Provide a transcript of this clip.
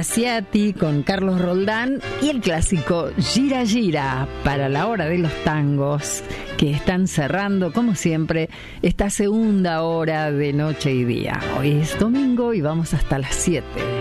Ciati con Carlos Roldán y el clásico Gira Gira para la hora de los tangos que están cerrando como siempre esta segunda hora de Noche y Día. Hoy es domingo y vamos hasta las 7.